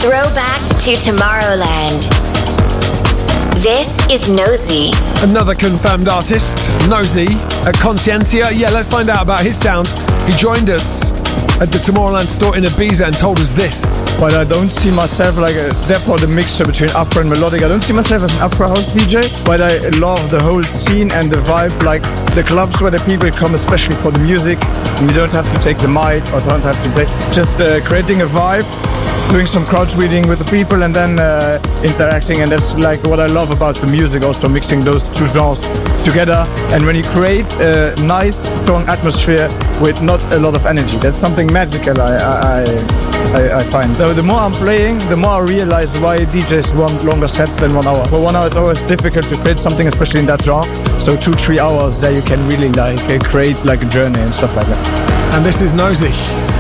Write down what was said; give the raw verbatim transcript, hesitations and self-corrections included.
Throwback to Tomorrowland. This is Nosy. Another confirmed artist, Nosy, at Conscientia. Yeah, let's find out about his sound. He joined us at the Tomorrowland store in Ibiza and told us this. But I don't see myself like a, therefore the mixture between Afro and melodic. I don't see myself as an Afro house D J, but I love the whole scene and the vibe, like the clubs where the people come especially for the music. You don't have to take the mic or don't have to take, just uh, creating a vibe, doing some crowd reading with the people and then uh, interacting, and that's like what I love about the music, also mixing those two genres together. And when you create a nice strong atmosphere with not a lot of energy, that's something magical I I, I, I find. So the more I'm playing, the more I realize why D Js want longer sets than one hour. For one hour it's always difficult to create something, especially in that genre. So two, three hours there you can really like uh, create like a journey and stuff like that. And this is Nosy.